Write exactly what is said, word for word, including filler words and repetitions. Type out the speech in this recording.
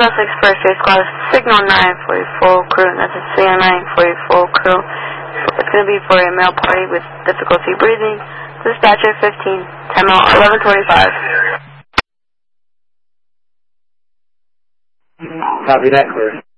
Bell six first base class, signal nine for your full crew, and that's a signal nine for your full crew. It's going to be for a male party with difficulty breathing. Dispatcher fifteen, time out eleven twenty-five. Copy that, clear.